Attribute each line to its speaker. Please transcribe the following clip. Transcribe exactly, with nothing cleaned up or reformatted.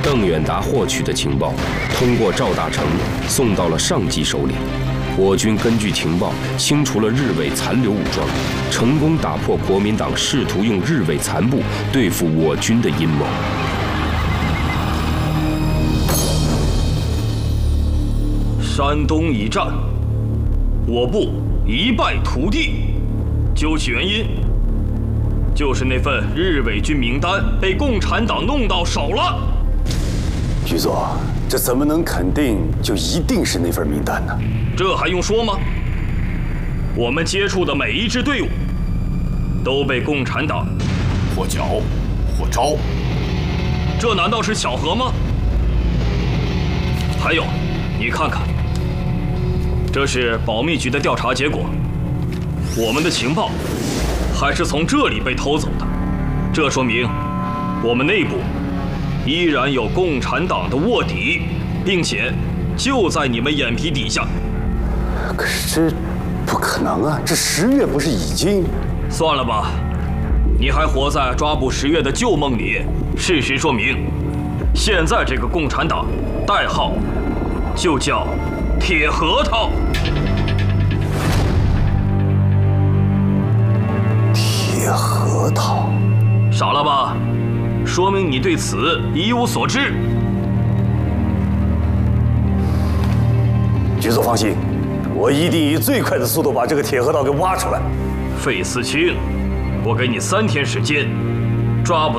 Speaker 1: 邓远达获取的情报，通过赵大成送到了上级手里。我军根据情报清除了日伪残留武装，成功打破国民党试图用日伪残部对付我军的阴谋。
Speaker 2: 山东一战，我部一败涂地。究其原因，就是那份日伪军名单被共产党弄到手了。
Speaker 3: 局座，这怎么能肯定就一定是那份名单呢？
Speaker 2: 这还用说吗？我们接触的每一支队伍都被共产党
Speaker 4: 或剿或招，
Speaker 2: 这难道是巧合吗？还有，你看看，这是保密局的调查结果，我们的情报还是从这里被偷走的，这说明我们内部依然有共产党的卧底，并且就在你们眼皮底下。
Speaker 3: 可是这不可能啊！这十月不是已经……
Speaker 2: 算了吧，你还活在抓捕十月的旧梦里。事实说明，现在这个共产党代号就叫铁核桃。
Speaker 3: 铁核桃？
Speaker 2: 傻了吧？说明你对此一无所知。
Speaker 3: 局座放心，我一定以最快的速度把这个铁核桃给挖出来。
Speaker 2: 费思清，我给你三天时间，抓不